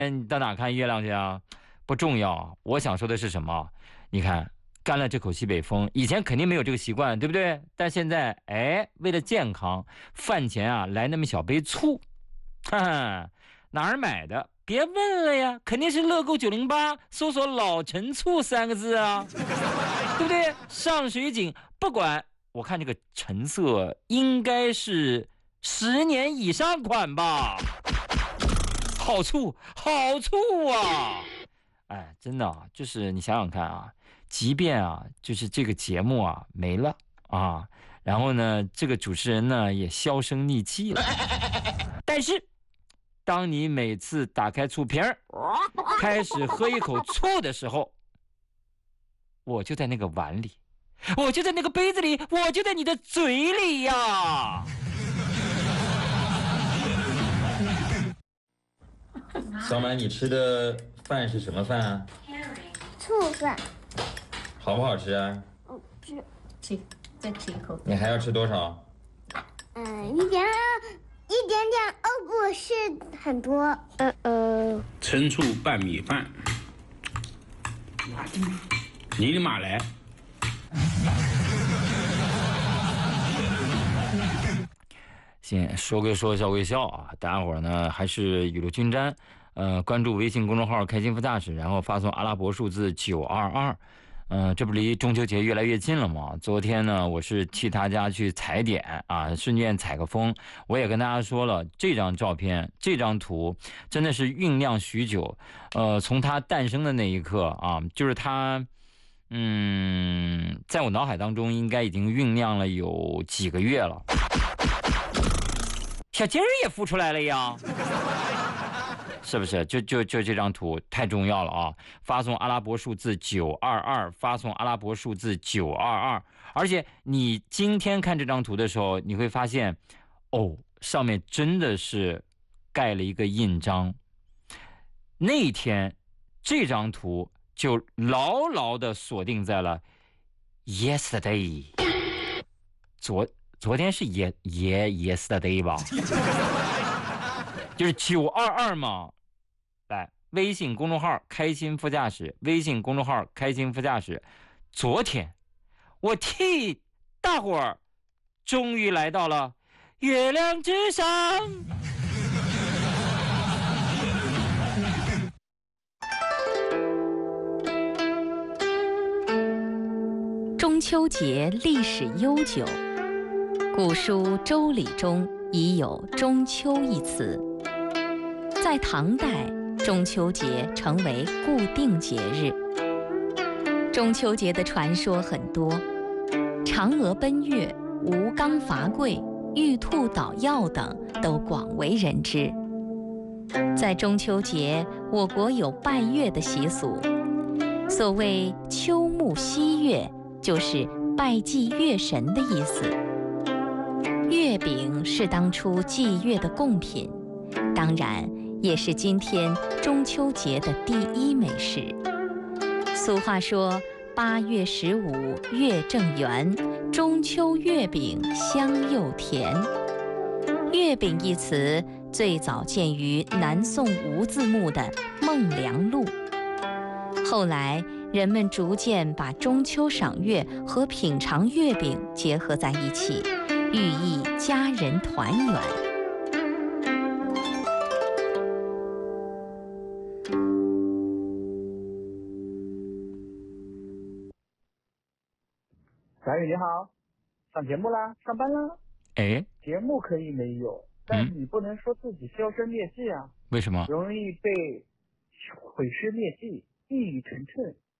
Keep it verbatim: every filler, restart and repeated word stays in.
你到哪看月亮去啊？不重要，我想说的是什么？你看，干了这口西北风，以前肯定没有这个习惯，对不对？但现在，哎，为了健康，饭前啊来那么小杯醋，哈哈，哪儿买的？别问了呀，肯定是乐购九零八，搜索“老陈醋”三个字啊，对不对？上水井，不管，我看这个陈色应该是十年以上款吧。好醋，好醋啊！哎，真的啊，就是你想想看啊，即便啊，就是这个节目啊没了啊，然后呢，这个主持人呢也销声匿迹了，但是，当你每次打开醋瓶儿，开始喝一口醋的时候，我就在那个碗里，我就在那个杯子里，我就在你的嘴里呀！ 小满，你吃的饭是什么饭啊？ 醋饭。 好不好吃啊？ 嗯，吃。 吃，再吃一口。 你还要吃多少？ 嗯，一点，一点点。哦，不是很多。嗯嗯。 陈醋拌米饭，你的妈来！ 先说归说，笑归笑啊，大家伙呢还是雨露均沾。呃，关注微信公众号"开心副驾驶"，然后发送阿拉伯数字九二二。嗯，这不离中秋节越来越近了吗？昨天呢，我是替大家去踩点啊，顺便采个风。我也跟大家说了，这张照片、这张图真的是酝酿许久。呃，从它诞生的那一刻啊，就是它，嗯，在我脑海当中应该已经酝酿了有几个月了。小鸡儿也孵出来了呀，是不是？就就就这张图太重要了啊！发送阿拉伯数字九二二，发送阿拉伯数字九二二。而且你今天看这张图的时候，你会发现，哦，上面真的是盖了一个印章。那天这张图就牢牢地锁定在了 yesterday， 昨。昨天是也也 yesterday 吧，就是九二二嘛。来，微信公众号"开心副驾驶"，微信公众号"开心副驾驶"。昨天，我替大伙儿终于来到了月亮之上。 中秋节历史悠久。古书《周礼》中已有中秋一词，在唐代，中秋节成为固定节日。中秋节的传说很多，嫦娥奔月、吴刚伐桂、玉兔捣药等都广为人知。在中秋节，我国有拜月的习俗，所谓秋沐夕月，就是拜祭月神的意思。月饼是当初祭月的贡品，当然也是今天中秋节的第一美食。俗话说八月十五月正圆，中秋月饼香又甜。月饼一词最早见于南宋吴字墓的《孟良录》，后来人们逐渐把中秋赏月和品尝月饼结合在一起，寓意家人团圆。 小雨你好，上节目啦，上班啦。 哎， 节目可以没有，但是你不能说自己销声灭迹啊。 为什么？ 容易被毁尸灭迹、一语成谶。